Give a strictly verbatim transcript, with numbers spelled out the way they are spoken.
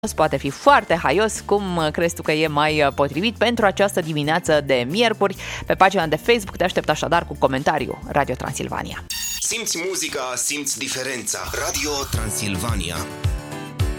poate fi foarte haios. Cum crezi tu că e mai potrivit pentru această dimineață de miercuri? Pe pagina de Facebook te aștept așadar cu comentariu. Radio Transilvania. Simți muzica, simți diferența. Radio Transilvania.